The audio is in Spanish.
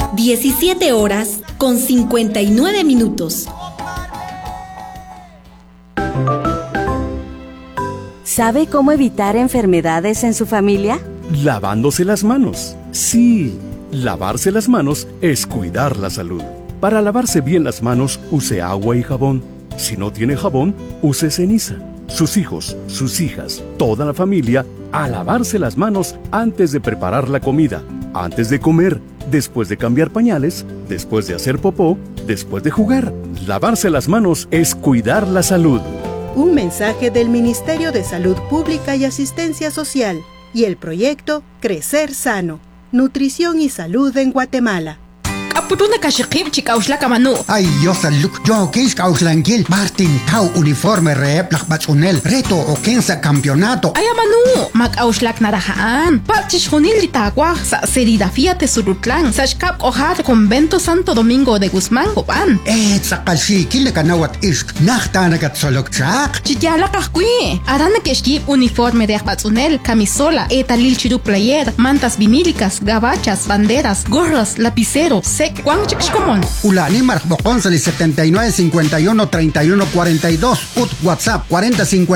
17 horas con 59 minutos. ¿Sabe cómo evitar enfermedades en su familia? Lavándose las manos. Sí, lavarse las manos es cuidar la salud. Para lavarse bien las manos, use agua y jabón. Si no tiene jabón, use ceniza. Sus hijos, sus hijas, toda la familia, a lavarse las manos antes de preparar la comida, antes de comer, después de cambiar pañales, después de hacer popó, después de jugar. Lavarse las manos es cuidar la salud. Un mensaje del Ministerio de Salud Pública y Asistencia Social y el proyecto Crecer Sano, Nutrición y Salud en Guatemala. Apuruna kashikip chikauslaka manu. Ay, yo saluk, yo kis kauslangil, Martin Tau uniforme rep lakbatsunel, reto o kensa campeonato. Ay manu, makauslak narahaan. Pachishunil litagua, sa serigrafía te surutlan, sa shkap ojar convento Santo Domingo de Guzmán, Copan. Sakalshi, kile kanawat isk, nachtanagat solokchak. Chiyala kahkui, arana keshkip uniforme de akbatsunel, camisola, etalil chiru player, mantas vinílicas, gabachas, banderas, gorras, lapicero, sec, Juan Chixcomón. Ulani Marcbocón 79 51 31 42, WhatsApp 40 50.